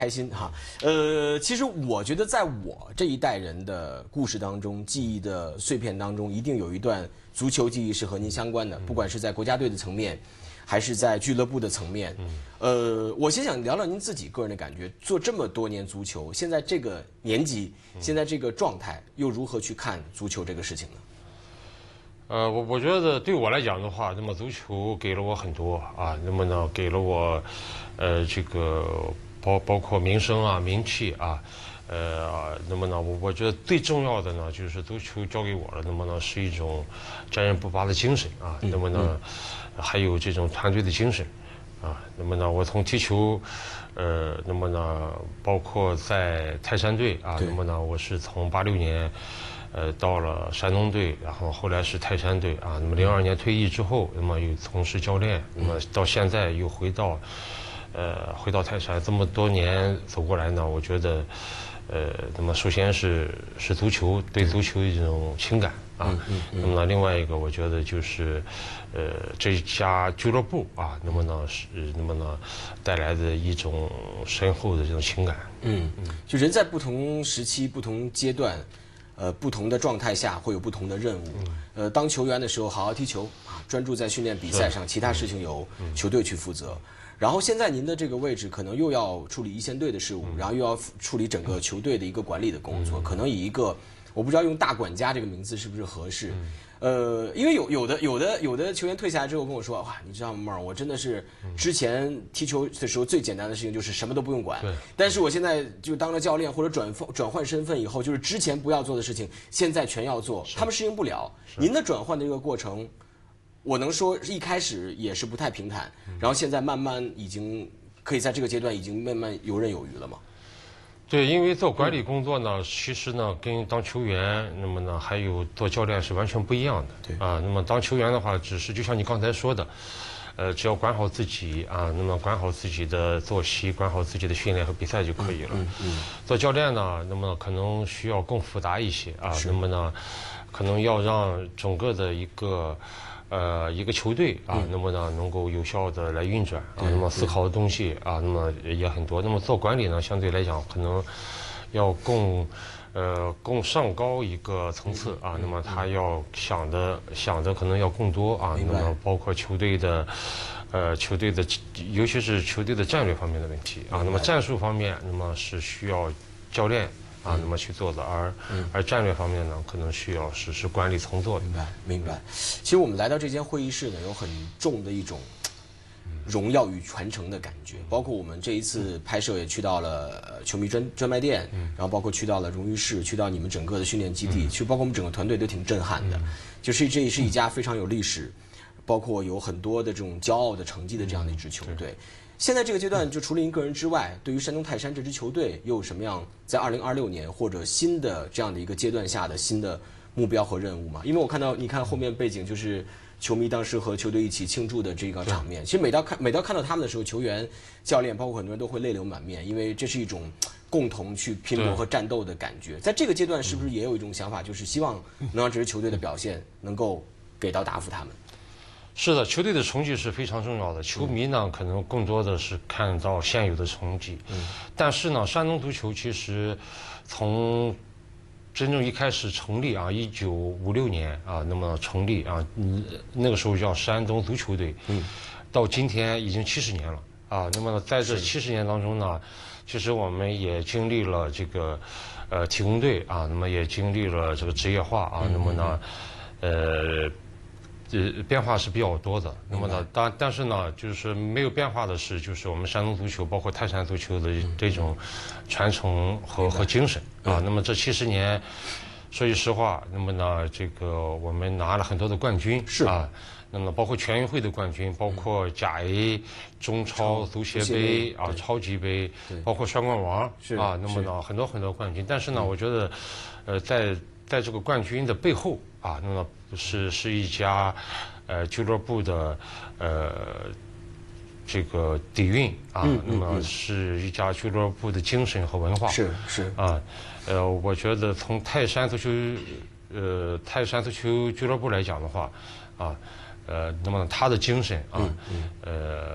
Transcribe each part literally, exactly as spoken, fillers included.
开心哈，呃，其实我觉得在我这一代人的故事当中，记忆的碎片当中，一定有一段足球记忆是和您相关的，不管是在国家队的层面，还是在俱乐部的层面。呃，我先想聊聊您自己个人的感觉，做这么多年足球，现在这个年纪，现在这个状态，又如何去看足球这个事情呢？ 呃，我我觉得对我来讲的话，那么足球给了我很多啊，那么呢，给了我，呃，这个包包括名声啊、名气啊，呃，那么呢，我我觉得最重要的呢，就是足球教给我了，那么呢，是一种坚韧不拔的精神啊，那么呢，还有这种团队的精神啊，那么呢，我从踢球，呃，那么呢，包括在泰山队啊，那么呢，我是从八六年。呃，到了山东队，然后后来是泰山队啊。那么零二年退役之后，那么又从事教练，那么到现在又回到，呃，回到泰山。这么多年走过来呢，我觉得，呃，那么首先是是足球对足球的一种情感啊。那么呢，另外一个我觉得就是，呃，这家俱乐部啊，那么呢是那么呢带来的一种深厚的这种情感。 嗯嗯，就人在不同时期、不同阶段。呃，不同的状态下会有不同的任务。呃，当球员的时候好好踢球啊，专注在训练比赛上，其他事情由球队去负责。然后现在您的这个位置可能又要处理一线队的事务，然后又要处理整个球队的一个管理的工作，可能以一个我不知道用大管家这个名字是不是合适。呃，因为有有的有的有的球员退下来之后跟我说，哇，你知道吗，妹儿，我真的是之前踢球的时候最简单的事情就是什么都不用管，但是我现在就当了教练或者转转换身份以后，就是之前不要做的事情，现在全要做，他们适应不了。您的转换的这个过程，我能说一开始也是不太平坦，然后现在慢慢已经可以在这个阶段已经慢慢游刃有余了吗？ 对，因为做管理工作呢，其实呢，跟当球员，那么呢，还有做教练是完全不一样的。 对啊，那么当球员的话，只是就像你刚才说的，呃，只要管好自己啊，那么管好自己的作息，管好自己的训练和比赛就可以了。嗯嗯。做教练呢，那么可能需要更复杂一些啊，那么呢，可能要让整个的一个。呃，一个球队啊，那么呢，能够有效的来运转啊，那么思考的东西啊，那么也很多。那么做管理呢，相对来讲可能要更呃更上高一个层次啊，那么他要想的想的可能要更多啊，那么包括球队的呃球队的，尤其是球队的战略方面的问题啊，那么战术方面，那么是需要教练。啊，那么去做的，而、嗯、而战略方面呢，可能需要是是管理层做的。 明白，明白。其实我们来到这间会议室呢，有很重的一种荣耀与传承的感觉。包括我们这一次拍摄也去到了球迷专专卖店，然后包括去到了荣誉室，去到你们整个的训练基地，去包括我们整个团队都挺震撼的。就是这是一家非常有历史，包括有很多的这种骄傲的成绩的这样的一支球队。现在这个阶段，就除了您个人之外，对于山东泰山这支球队，又有什么样在二零二六年或者新的这样的一个阶段下的新的目标和任务吗？因为我看到，你看后面背景就是球迷当时和球队一起庆祝的这个场面。其实每到看每到看到他们的时候，球员、教练，包括很多人都会泪流满面，因为这是一种共同去拼搏和战斗的感觉。在这个阶段，是不是也有一种想法，就是希望能让这支球队的表现能够给到答复他们？ 是的，球队的成绩是非常重要的。球迷呢，可能更多的是看到现有的成绩，嗯，但是呢，山东足球其实从真正一开始成立啊，一九五六年啊，那么成立啊，那个时候叫山东足球队，嗯，到今天已经七十年了啊。那么在这七十年当中呢，其实我们也经历了这个呃体工队啊，那么也经历了这个职业化啊，那么呢，呃。呃，变化是比较多的。那么呢，但但是呢，就是没有变化的是，就是我们山东足球，包括泰山足球的这种传承和和精神啊。那么这七十年，说句实话，那么呢，这个我们拿了很多的冠军，是啊。那么包括全运会的冠军，包括甲 A、中超足协杯啊、超级杯，包括双冠王啊。那么呢，很多很多冠军。但是呢，我觉得，呃，在在这个冠军的背后啊，那么是是一家呃俱乐部的呃这个底蕴啊，嗯嗯嗯那么是一家俱乐部的精神和文化。 是是啊， 呃，我觉得从泰山足球呃泰山足球俱乐部来讲的话，啊。呃，那么他的精神啊，嗯嗯、呃，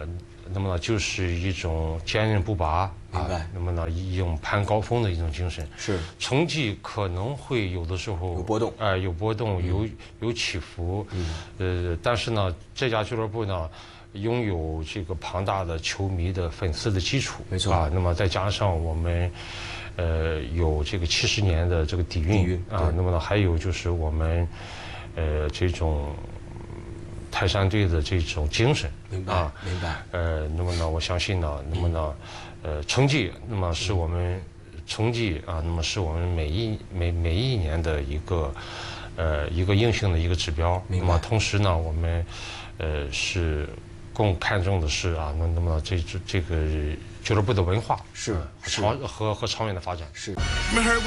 那么呢就是一种坚韧不拔明白啊，那么呢一种攀高峰的一种精神。 是成绩可能会有的时候有波动， 哎、呃，有波动，有有起伏，嗯，呃，但是呢，这家俱乐部呢。拥有这个庞大的球迷的粉丝的基础， 没错啊。那么再加上我们，呃，有这个七十年的这个底蕴， 底蕴啊。那么呢，还有就是我们，呃，这种泰山队的这种精神， 明白啊， 明白。 呃，那么呢，我相信呢，那么呢，呃，成绩，那么是我们成绩啊，那么是我们每一每每一年的一个，呃，一个硬性的一个指标。那么同时呢，我们，呃，是。更看重的是啊，那那么这这这个俱乐部的文化是长和和长远的发展是。